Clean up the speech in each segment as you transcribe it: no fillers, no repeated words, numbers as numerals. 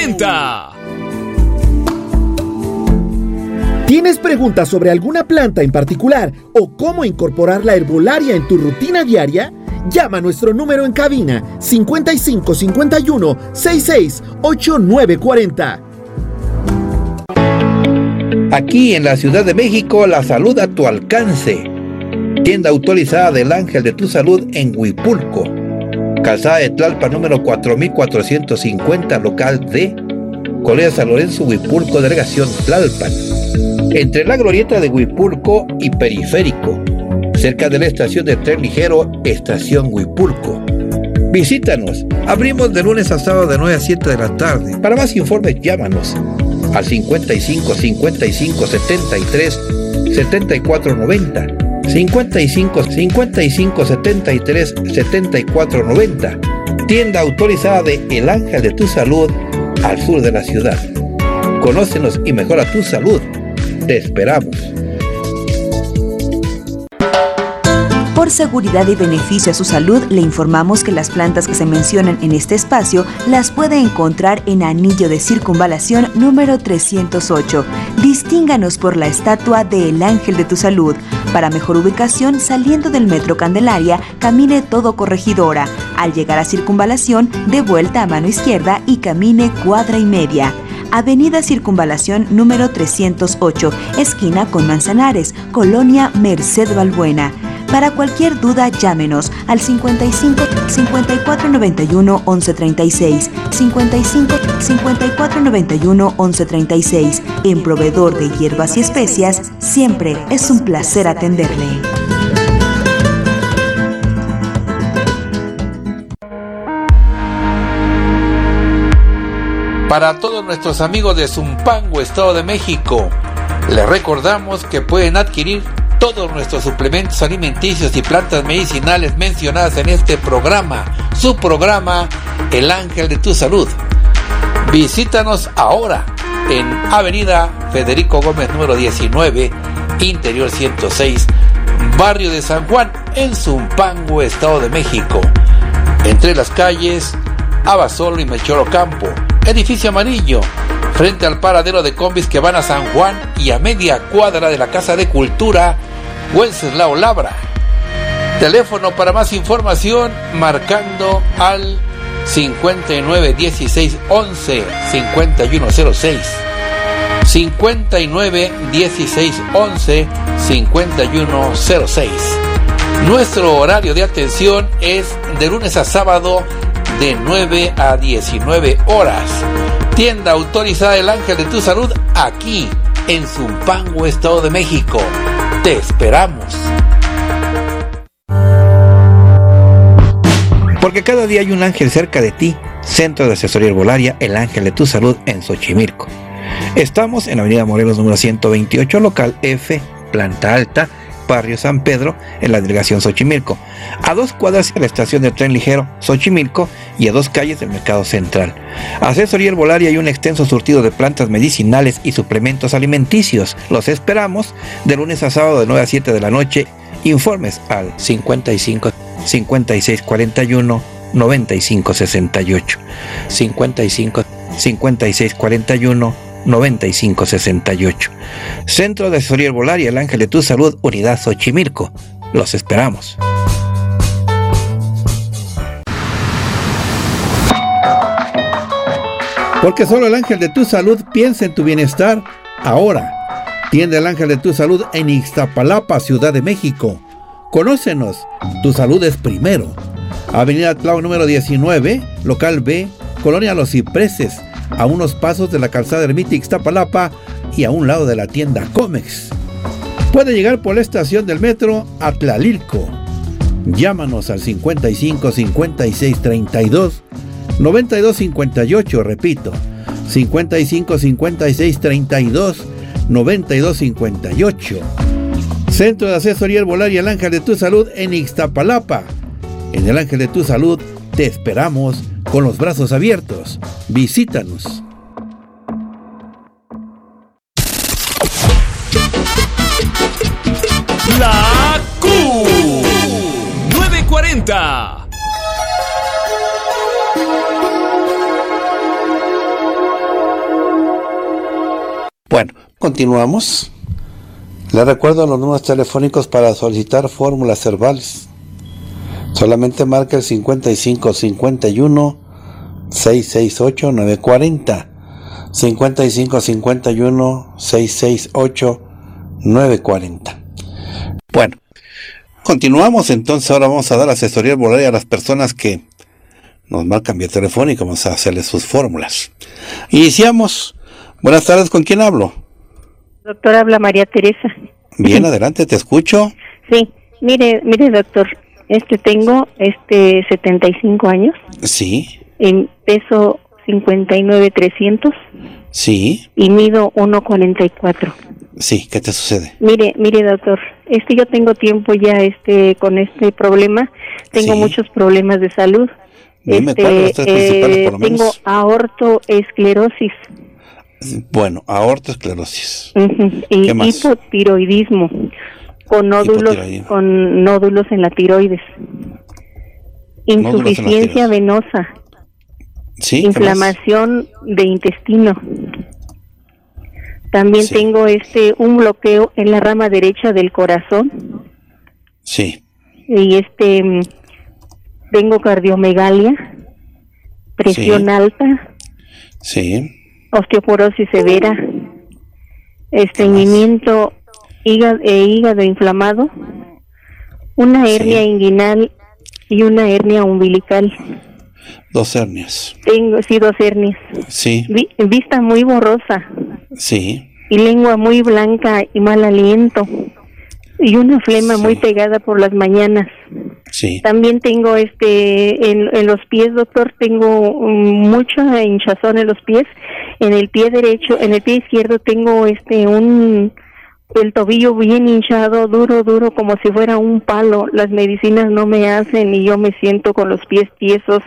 940. ¿Tienes preguntas sobre alguna planta en particular o cómo incorporar la herbolaria en tu rutina diaria? Llama a nuestro número en cabina 55 51 66 8940. Aquí en la Ciudad de México, la salud a tu alcance. Tienda autorizada del Ángel de tu Salud en Huipulco. Calzada de Tlalpan número 4450, local D. Colonia San Lorenzo, Huipulco, delegación Tlalpan. Entre la glorieta de Huipulco y Periférico, cerca de la estación de tren ligero Estación Huipulco. Visítanos. Abrimos de lunes a sábado de 9 a 7 de la tarde. Para más informes, llámanos al 55 55 73 74 90. 55 55 73 74 90. Tienda autorizada de El Ángel de tu Salud al sur de la ciudad. Conócenos y mejora tu salud. Te esperamos. Por seguridad y beneficio a su salud, le informamos que las plantas que se mencionan en este espacio las puede encontrar en Anillo de Circunvalación número 308. Distínganos por la estatua de El Ángel de tu Salud. Para mejor ubicación, saliendo del Metro Candelaria, camine todo Corregidora. Al llegar a Circunvalación, dé vuelta a mano izquierda y camine cuadra y media. Avenida Circunvalación número 308, esquina con Manzanares, Colonia Merced Balbuena. Para cualquier duda, llámenos al 55 54 91 11 36, 55 54 91 11 36. En Proveedor de Hierbas y Especias, siempre es un placer atenderle. Para todos nuestros amigos de Zumpango, Estado de México, les recordamos que pueden adquirir todos nuestros suplementos alimenticios y plantas medicinales mencionadas en este programa, su programa El Ángel de tu Salud. Visítanos ahora en Avenida Federico Gómez número 19, Interior 106, Barrio de San Juan, en Zumpango, Estado de México, entre las calles Abasolo y Melchor Ocampo. Edificio amarillo, frente al paradero de combis que van a San Juan y a media cuadra de la Casa de Cultura Wenceslao Labra. Teléfono para más información marcando al 59 16 11 5106, 59 16 11 5106. Nuestro horario de atención es de lunes a sábado de 9 a 19 horas. Tienda autorizada El Ángel de tu Salud, aquí en Zumpango, Estado de México. Te esperamos. Porque cada día hay un ángel cerca de ti. Centro de Asesoría Herbolaria El Ángel de tu Salud en Xochimilco. Estamos en Avenida Morelos número 128, local F, planta alta, Barrio San Pedro, en la delegación Xochimilco, a 2 cuadras de la estación de tren ligero Xochimilco y a 2 calles del Mercado Central. Asesoría herbolaria y un extenso surtido de plantas medicinales y suplementos alimenticios. Los esperamos de lunes a sábado de 9 a 7 de la noche. Informes al 55 56 41 95 68, 55 56 41 95 68. Centro de Asesoría Herbolaria El Ángel de tu Salud, Unidad Xochimilco. Los esperamos. Porque solo el Ángel de tu Salud piensa en tu bienestar. Ahora, tienda El Ángel de tu Salud en Ixtapalapa, Ciudad de México. Conócenos, tu salud es primero. Avenida Tláhuac número 19, local B, Colonia Los Cipreses, a unos pasos de la calzada Ermita Ixtapalapa y a un lado de la tienda Comex. Puede llegar por la estación del metro a Tlalilco. Llámanos al 55 56 32 92 58, repito, 55 56 32 92 58. Centro de Asesoría Herbolaria El Ángel de tu Salud en Ixtapalapa. En El Ángel de tu Salud te esperamos con los brazos abiertos. Visítanos. La Q 940. Bueno, continuamos. Les recuerdo los números telefónicos para solicitar fórmulas herbales. Solamente marca el 5551 668 940. 5551 668 940. Bueno, continuamos entonces. Ahora vamos a dar asesoría herbolaria a las personas que nos marcan vía telefónica. Vamos a hacerles sus fórmulas. Iniciamos. Buenas tardes, ¿con quién hablo? Doctora, habla María Teresa. Bien, adelante, te escucho. Sí, mire, doctor, tengo 75 años. Sí. Peso 59,300. Sí. Y mido 1,44. Sí, ¿qué te sucede? Mire, doctor, yo tengo tiempo ya con este problema. Tengo muchos problemas de salud. Dime cuáles los tres principales, por lo menos. Tengo aortoesclerosis. Bueno, aortoesclerosis. Y ¿qué más? Hipotiroidismo con nódulos en la tiroides. Insuficiencia venosa. Sí. Inflamación de intestino. También tengo un bloqueo en la rama derecha del corazón. Sí. Y tengo cardiomegalia, presión alta. Sí. Osteoporosis severa, estreñimiento, hígado inflamado, una hernia inguinal y una hernia umbilical. 2 hernias. Tengo, 2 hernias. Sí. Vista muy borrosa. Sí. Y lengua muy blanca y mal aliento. Y una flema muy pegada por las mañanas. Sí. También tengo en los pies, doctor, tengo mucha hinchazón en los pies. En el pie derecho, en el pie izquierdo tengo el tobillo bien hinchado, duro, como si fuera un palo. Las medicinas no me hacen y yo me siento con los pies tiesos,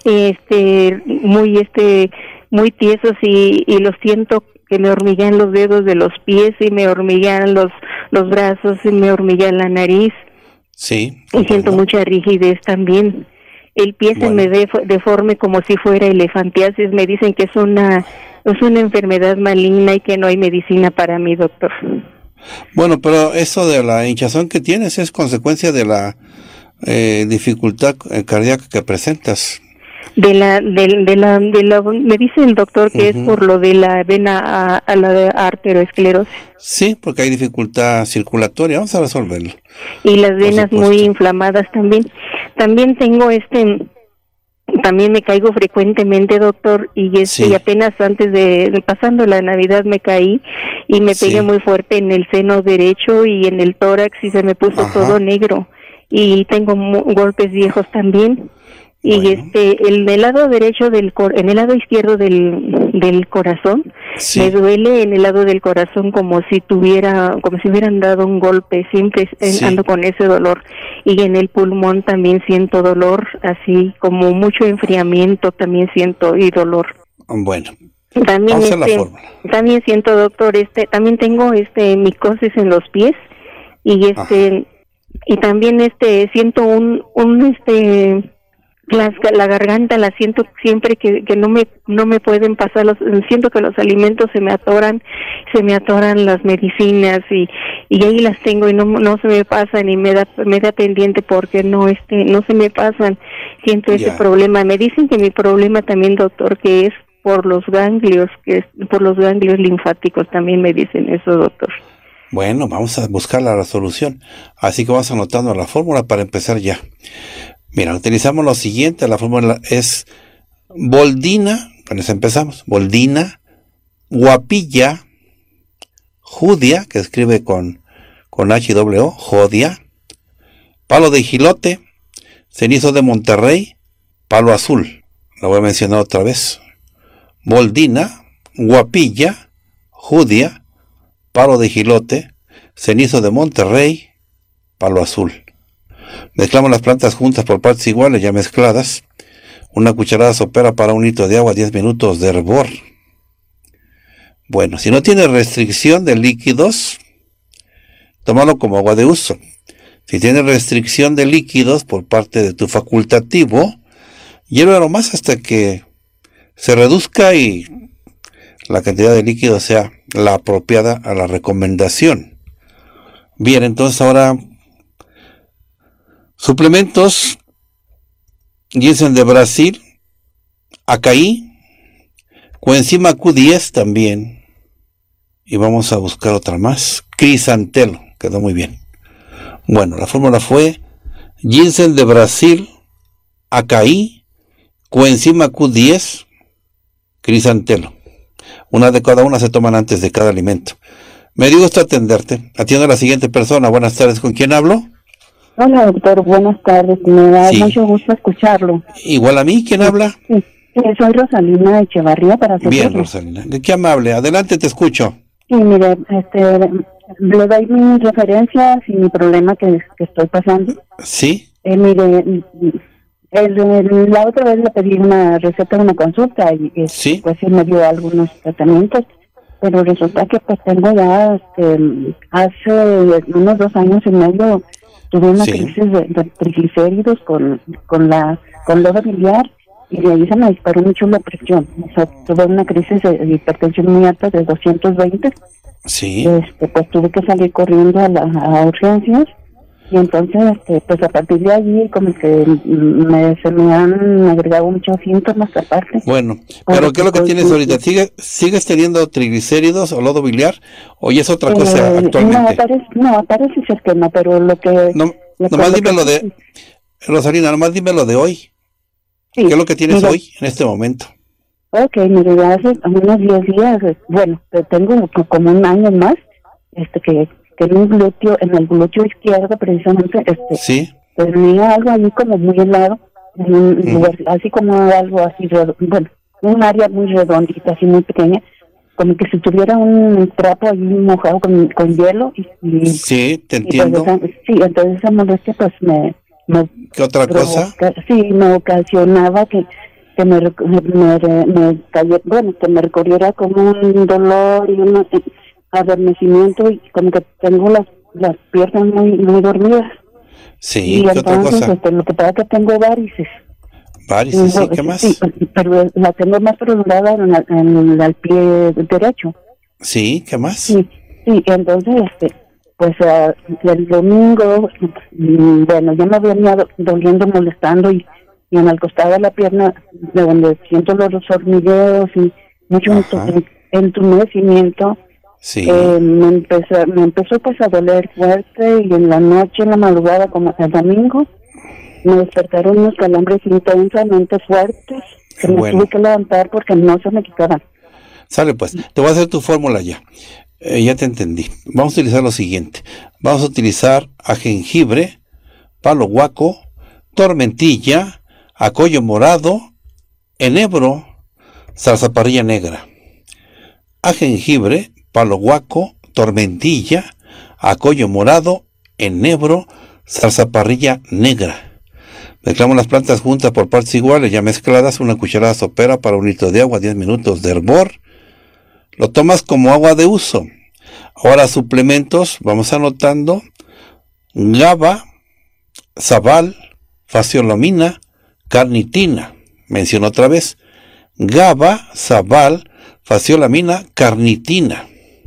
muy tiesos y los siento que me hormiguean los dedos de los pies y me hormiguean los brazos y me hormiguean la nariz. Sí. Y siento mucha rigidez también. El pie se me deforme como si fuera elefantiasis. Me dicen que es una enfermedad maligna y que no hay medicina para mí, doctor. Bueno, pero eso de la hinchazón que tienes es consecuencia de la dificultad cardíaca que presentas. Me dice el doctor que es por lo de la vena a la arteriosclerosis. Sí, porque hay dificultad circulatoria, vamos a resolverlo. Y las venas muy inflamadas también. También tengo también me caigo frecuentemente, doctor, y apenas antes de pasando la Navidad me caí y me pegué muy fuerte en el seno derecho y en el tórax y se me puso todo negro. Y tengo golpes viejos también. Y en el lado derecho en el lado izquierdo del corazón, me duele en el lado del corazón como si hubieran dado un golpe, siempre ando con ese dolor. Y en el pulmón también siento dolor, así como mucho enfriamiento también siento y dolor. Bueno, también vamos a la fórmula. También siento, doctor, también tengo micosis en los pies y y también siento la garganta la siento siempre que no me pueden pasar siento que los alimentos se me atoran las medicinas y ahí las tengo y no se me pasan y me da pendiente porque no se me pasan. Siento ese problema. Me dicen que mi problema también, doctor, que es por los ganglios linfáticos, también me dicen eso, doctor. Bueno, vamos a buscar la resolución. Así que vamos anotando la fórmula para empezar ya. Mira, utilizamos lo siguiente, la fórmula es Boldina, con eso empezamos, Boldina, Guapilla, Judia, que escribe con H-W-O, Jodia, Palo de Jilote, Cenizo de Monterrey, Palo Azul. Lo voy a mencionar otra vez. Boldina, Guapilla, Judia, Palo de Jilote, Cenizo de Monterrey, Palo Azul. Mezclamos las plantas juntas por partes iguales, ya mezcladas. Una cucharada sopera para 1 litro de agua, 10 minutos de hervor. Bueno, si no tiene restricción de líquidos, tómalo como agua de uso. Si tiene restricción de líquidos por parte de tu facultativo, hiérvelo más hasta que se reduzca y la cantidad de líquido sea la apropiada a la recomendación. Bien, entonces ahora, suplementos, ginseng de Brasil, acaí, coenzima Q10 también, y vamos a buscar otra más, crisantelo, quedó muy bien. Bueno, la fórmula fue ginseng de Brasil, acaí, coenzima Q10, crisantelo. Una de cada una se toman antes de cada alimento. Me dio gusto atenderte. Atiendo a la siguiente persona. Buenas tardes. ¿Con quién hablo? Hola, doctor. Buenas tardes. Me da mucho gusto escucharlo. Igual a mí. ¿Quién habla? Sí, soy Rosalina Echevarría para hacer. Bien, Rosalina. Qué amable. Adelante, te escucho. Sí, mire, le doy mis referencias y mi problema que estoy pasando. Sí. Mire, la otra vez le pedí una receta de una consulta y sí, pues él me dio algunos tratamientos, pero resulta que pues tengo ya hace unos 2 años y medio tuve una crisis de triglicéridos con lodo biliar, y de ahí se me disparó mucho la presión. O sea, tuve una crisis de hipertensión muy alta de 220. Sí. Pues tuve que salir corriendo a urgencias. Y entonces, pues a partir de allí, como que se me han agregado muchos síntomas aparte. Bueno, pero ¿qué es lo que tienes ahorita? ¿Sigues teniendo triglicéridos o lodo biliar? ¿O ya es otra cosa actualmente? Parece ser que no, pero lo que... Nomás dímelo de... Rosalina, nomás dímelo de hoy. Sí, ¿qué es lo que tienes hoy, en este momento? Ok, mire, hace unos 10 días, bueno, tengo como un año más, que en el glúteo izquierdo precisamente, tenía algo ahí como muy helado, en un lugar, así como algo así, bueno, un área muy redondita, así muy pequeña, como que si tuviera un trapo ahí mojado con hielo. Sí, te entiendo. Pues entonces esa molestia pues ¿qué otra cosa? Sí, me ocasionaba que me recorriera como un dolor y un adormecimiento, y como que tengo las piernas muy dormidas. Sí, y ¿qué otra cosa? Lo que pasa es que tengo varices. Varices, sí, ¿qué más? Sí, pero la tengo más prolongada en el pie derecho. Sí, ¿qué más? Sí, entonces, pues el domingo, bueno, ya me venía doliendo, molestando, y en el costado de la pierna, de donde siento los hormigueos y mucho entumecimiento, sí. me empezó pues a doler fuerte, y en la noche, en la madrugada, como el domingo, me despertaron unos calambres intensamente fuertes que me tuve que levantar porque no se me quitaban. Sale pues, te voy a hacer tu fórmula ya. Ya te entendí. Vamos a utilizar lo siguiente. Vamos a utilizar a jengibre, palo guaco, tormentilla, acollo morado, enebro, zarzaparrilla negra. A jengibre, palo guaco, tormentilla, acollo morado, enebro, zarzaparrilla negra. Mezclamos las plantas juntas por partes iguales, ya mezcladas, una cucharada sopera para 1 litro de agua, 10 minutos de hervor. Lo tomas como agua de uso. Ahora suplementos, vamos anotando: GABA, Sabal, Faciolomina, Carnitina. Menciono otra vez: GABA, Sabal, Faciolomina, Carnitina.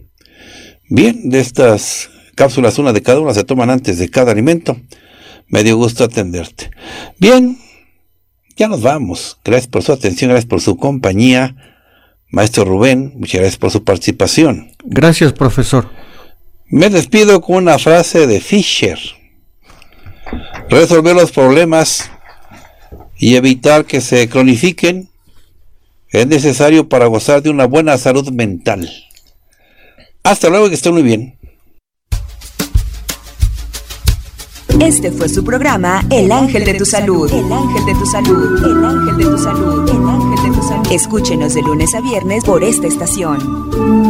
Bien, de estas cápsulas, una de cada una, se toman antes de cada alimento. Me dio gusto atenderte. Bien, ya nos vamos. Gracias por su atención, gracias por su compañía. Maestro Rubén, muchas gracias por su participación. Gracias, profesor. Me despido con una frase de Fisher: resolver los problemas y evitar que se cronifiquen es necesario para gozar de una buena salud mental. Hasta luego, que estén muy bien. Este fue su programa El Ángel de tu Salud. El Ángel de tu Salud. El Ángel de tu Salud. El Ángel de tu Salud. Escúchenos de lunes a viernes por esta estación.